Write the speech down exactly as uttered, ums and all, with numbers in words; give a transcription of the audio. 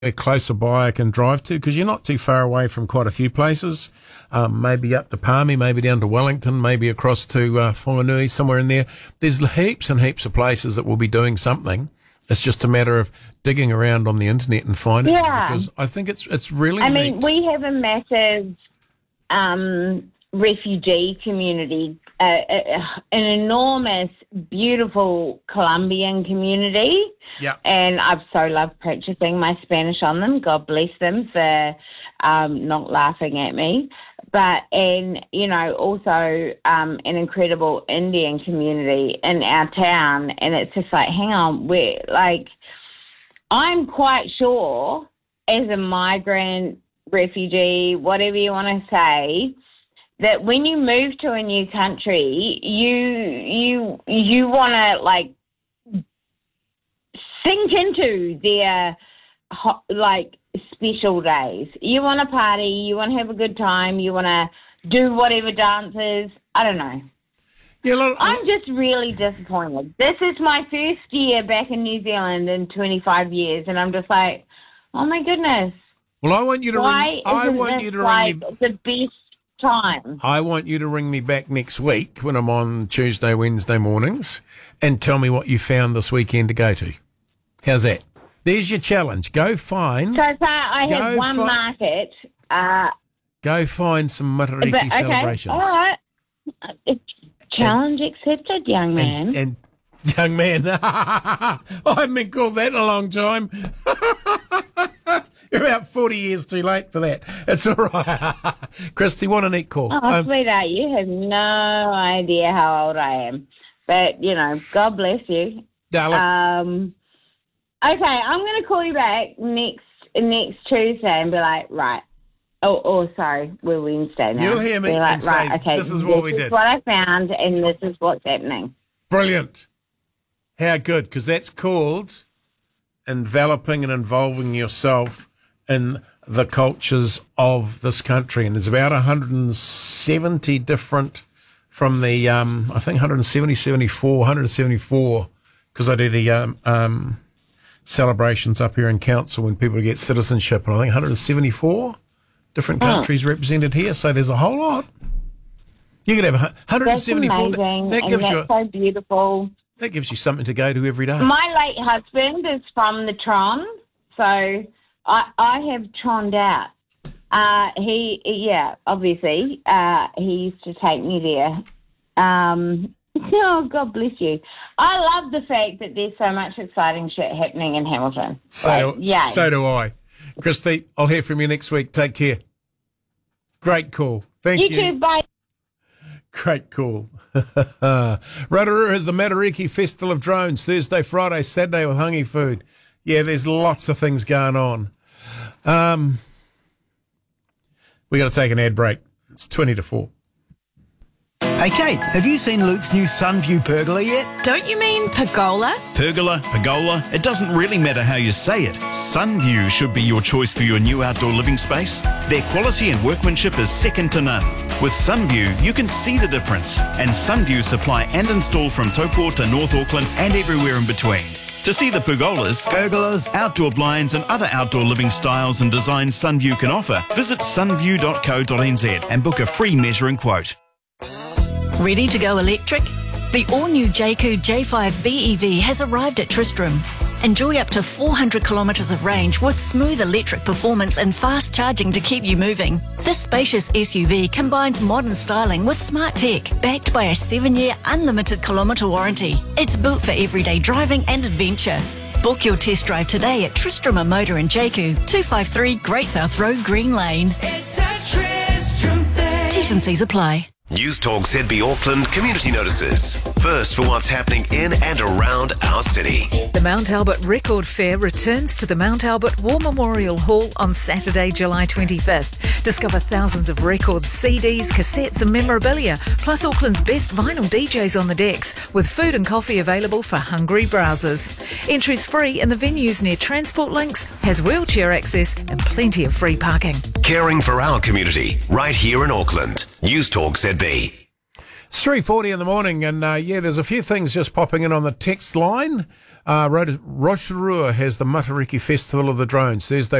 closer by I can drive to, because you're not too far away from quite a few places. Um, maybe up to Palmy, maybe down to Wellington, maybe across to uh, Whanganui, somewhere in there. There's heaps and heaps of places that will be doing something. It's just a matter of digging around on the internet and finding Yeah. it, because I think it's it's really I neat. mean, we have a massive um, refugee community, uh, uh, an enormous, beautiful Colombian community. Yeah. And I've so loved practicing my Spanish on them. God bless them for um, not laughing at me. But, and, you know, also um, an incredible Indian community in our town. And it's just like, hang on, we're like, I'm quite sure as a migrant, refugee, whatever you want to say, that when you move to a new country, you, you, you want to, like, sink into their, ho- like, special days. You want to party, you want to have a good time, you want to do whatever dances. I don't know. Yeah, look, I'm just really disappointed. This is my first year back in New Zealand in twenty-five years, and I'm just like, oh my goodness. well, I want you to Why ring. I isn't want this you to like ring me. the best time? I want you to ring me back next week when I'm on Tuesday, Wednesday mornings, and tell me what you found this weekend to go to. How's that? There's your challenge. Go find. So far, I Go have one fi- market. Uh, Go find some Matariki but, okay, celebrations. all right. Uh, Challenge accepted, young man. And, and young man, I haven't been called that in a long time. You're about forty years too late for that. It's all right. Christy, what a neat call. Oh, Um, sweetheart, you have no idea how old I am. But, you know, God bless you. darling, Um, okay, I'm going to call you back next next Tuesday and be like, right. Oh, oh, sorry, we're Wednesday now. You'll hear me Be like, and say, right, okay, this is what we This did. is what I found, and this is what's happening. brilliant. How good, because that's called enveloping and involving yourself in the cultures of this country. And there's about one hundred seventy different from the, um, I think one hundred seventy, seventy-four, one hundred seventy-four, because I do the um, um, celebrations up here in council when people get citizenship, and I think one hundred seventy-four different countries represented here. So there's a whole lot. You could have one hundred That's seventy-four. amazing, That and gives that's you so beautiful. that gives you something to go to every day. My late husband is from the Tron, so I I have troned out. Uh, he, yeah, obviously, uh, he used to take me there. Um, oh, God bless you. I love the fact that there's so much exciting shit happening in Hamilton. So, Like, do, yay. so do I. Christy, I'll hear from you next week. Take care. Great call. Thank You you. too, bye. Great call. Rotorua has the Matariki Festival of Drones, Thursday, Friday, Saturday with Hungy Food. Yeah, there's lots of things going on. Um, we got to take an ad break. It's twenty to four. Hey Kate, have you seen Luke's new Sunview pergola yet? Don't you mean pergola? Pergola, pergola, it doesn't really matter how you say it. Sunview should be your choice for your new outdoor living space. Their quality and workmanship is second to none. With Sunview, you can see the difference. And Sunview supply and install from Taupo to North Auckland and everywhere in between. To see the pergolas, Pergolas? outdoor blinds and other outdoor living styles and designs Sunview can offer, visit sunview dot co dot n z and book a free measuring quote. Ready to go electric? The all-new Jayco J five B E V has arrived at Tristram. Enjoy up to four hundred kilometres of range with smooth electric performance and fast charging to keep you moving. This spacious S U V combines modern styling with smart tech, backed by a seven-year unlimited kilometre warranty. It's built for everyday driving and adventure. Book your test drive today at Tristram Motor in Jayco, two fifty-three Great South Road, Green Lane. It's a Tristram thing. T's and C's apply. News Talk Z B Auckland community notices. First for what's happening in and around our city. The Mount Albert Record Fair returns to the Mount Albert War Memorial Hall on Saturday, July twenty-fifth. Discover thousands of records, C Ds, cassettes and memorabilia, plus Auckland's best vinyl D Js on the decks, with food and coffee available for hungry browsers. Entry's free and the venues near Transport Links has wheelchair access and plenty of free parking. Caring for our community right here in Auckland. News Talk Z B. It's three forty in the morning, and uh, yeah, there's a few things just popping in on the text line. Uh, Rotorua has the Matariki Festival of the Drones, Thursday,